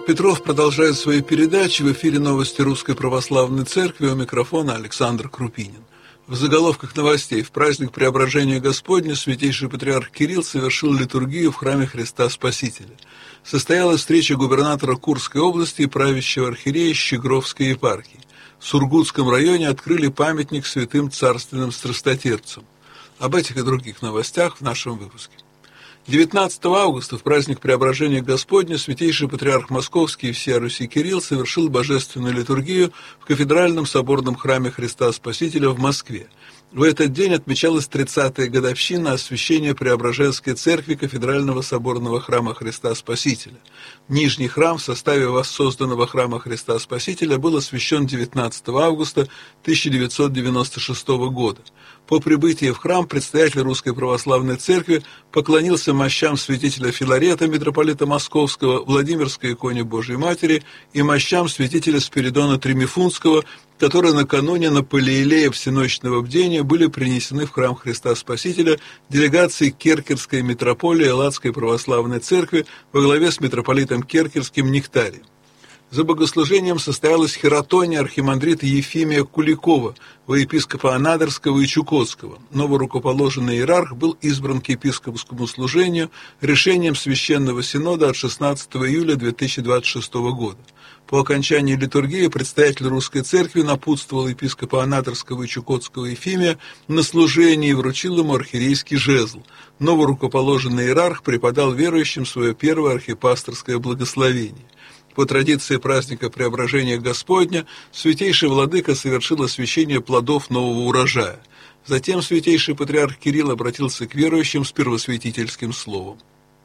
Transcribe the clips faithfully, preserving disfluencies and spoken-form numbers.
Петров продолжает свои передачи. В эфире новости Русской Православной Церкви. У микрофона Александр Крупинин. В заголовках новостей: в праздник Преображения Господня святейший патриарх Кирилл совершил литургию в храме Христа Спасителя. Состоялась встреча губернатора Курской области и правящего архиерея Щегровской епархии. В Сургутском районе открыли памятник святым царственным страстотерпцам. Об этих и других новостях в нашем выпуске. девятнадцатого августа, в праздник Преображения Господня, святейший патриарх Московский и всея Руси Кирилл совершил божественную литургию в кафедральном соборном храме Христа Спасителя в Москве. В этот день отмечалась тридцатая годовщина освящения Преображенской церкви кафедрального соборного храма Христа Спасителя. Нижний храм в составе воссозданного храма Христа Спасителя был освящен девятнадцатого августа тысяча девятьсот девяносто шестого года. По прибытии в храм предстоятель Русской Православной Церкви поклонился мощам святителя Филарета, митрополита Московского, Владимирской иконе Божией Матери и мощам святителя Спиридона Тремифунского, которые накануне на Палеилея всеночного бдения были принесены в храм Христа Спасителя делегацией Керкерской митрополии Элладской Православной Церкви во главе с митрополитом Керкерским Нектарием. За богослужением состоялась хератония архимандрита Ефимия Куликова, во епископа Анадырского и Чукотского. Новорукоположенный иерарх был избран к епископскому служению решением Священного Синода от шестнадцатого июля две тысячи двадцать шестого года. По окончании литургии предстоятель Русской Церкви напутствовал епископа Анадырского и Чукотского Ефимия на служении и вручил ему архиерейский жезл. Новорукоположенный иерарх преподал верующим свое первое архипасторское благословение. По традиции праздника Преображения Господня святейший владыка совершил освящение плодов нового урожая. Затем святейший патриарх Кирилл обратился к верующим с первосвятительским словом.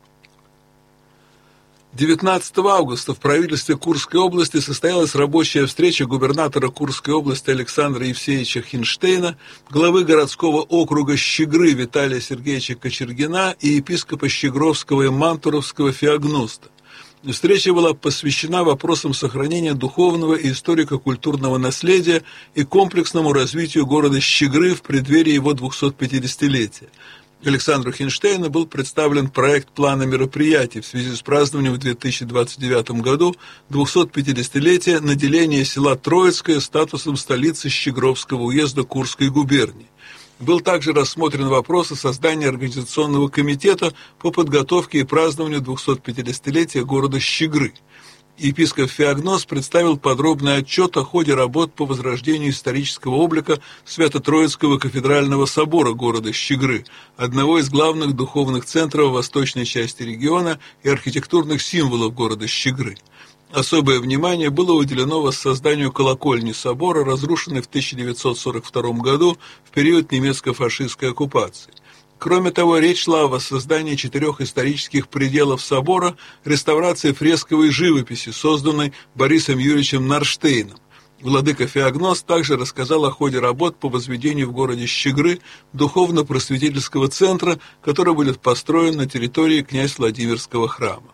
девятнадцатого августа в правительстве Курской области состоялась рабочая встреча губернатора Курской области Александра Евсеевича Хинштейна, главы городского округа Щегры Виталия Сергеевича Кочергина и епископа Щегровского и Мантуровского Феогноста. Встреча была посвящена вопросам сохранения духовного и историко-культурного наследия и комплексному развитию города Щегры в преддверии его двухсотпятидесятилетия. Александру Хинштейну был представлен проект плана мероприятий в связи с празднованием в две тысячи двадцать девятом году двухсотпятидесятилетия наделения села Троицкое статусом столицы Щегровского уезда Курской губернии. Был также рассмотрен вопрос о создании организационного комитета по подготовке и празднованию двухсотпятидесятилетия города Щегры. Епископ Феогнос представил подробный отчет о ходе работ по возрождению исторического облика Свято-Троицкого кафедрального собора города Щегры, одного из главных духовных центров восточной части региона и архитектурных символов города Щегры. Особое внимание было уделено воссозданию колокольни собора, разрушенной в тысяча девятьсот сорок втором году в период немецко-фашистской оккупации. Кроме того, речь шла о воссоздании четырех исторических пределов собора, реставрации фресковой живописи, созданной Борисом Юрьевичем Нарштейном. Владыка Феогнос также рассказал о ходе работ по возведению в городе Щегры духовно-просветительского центра, который будет построен на территории князь Владимирского храма.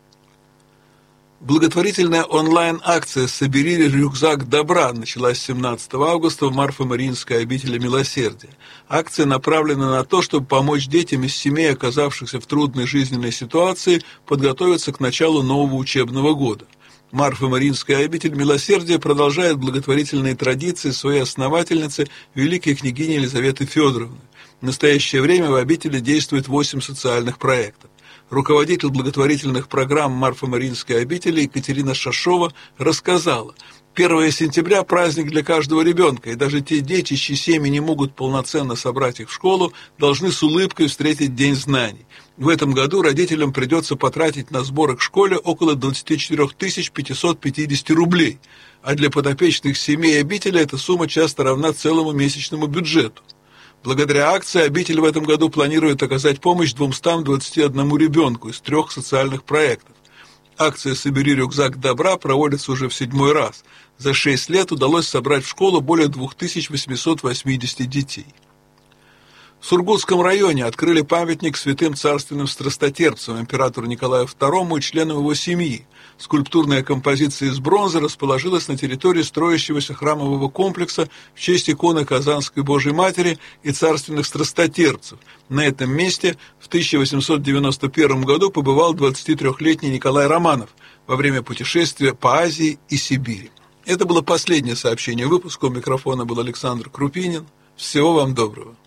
Благотворительная онлайн-акция «Собери рюкзак добра» началась семнадцатого августа в Марфо-Мариинской обители Милосердия. Акция направлена на то, чтобы помочь детям из семей, оказавшихся в трудной жизненной ситуации, подготовиться к началу нового учебного года. Марфо-Мариинская обитель Милосердия продолжает благотворительные традиции своей основательницы, великой княгини Елизаветы Федоровны. В настоящее время в обители действует восемь социальных проектов. Руководитель благотворительных программ Марфо-Мариинской обители Екатерина Шашова рассказала: первого сентября – праздник для каждого ребенка, и даже те дети, чьи семьи не могут полноценно собрать их в школу, должны с улыбкой встретить День знаний. В этом году родителям придется потратить на сборы к школе около двадцать четыре тысячи пятьсот пятьдесят рублей, а для подопечных семей обители эта сумма часто равна целому месячному бюджету. Благодаря акции обитель в этом году планирует оказать помощь двумстам двадцати одному ребенку из трех социальных проектов. Акция «Собери рюкзак добра» проводится уже в седьмой раз. За шесть лет удалось собрать в школу более двух тысяч восьмисот восьмидесяти детей. В Сургутском районе открыли памятник святым царственным страстотерпцам, императору Николаю второму и членам его семьи. Скульптурная композиция из бронзы расположилась на территории строящегося храмового комплекса в честь иконы Казанской Божией Матери и царственных страстотерпцев. На этом месте в тысяча восемьсот девяносто первом году побывал двадцатитрёхлетний Николай Романов. во время путешествия по Азии и Сибири. Это было последнее сообщение выпуска. У микрофона был Александр Крупинин. Всего вам доброго.